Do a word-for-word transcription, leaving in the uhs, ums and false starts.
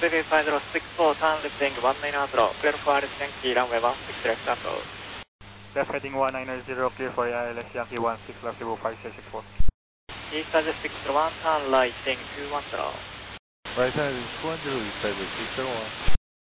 Pacific five zero six four, turn left heading one nine zero, clear for I L S Yankee, runway one six left approach. Left heading one nine zero, clear for I L S Yankee one six left, Cebu five zero six four. East side six zero one, turn right heading two one zero. Right side is two one zero, east side is six zero one.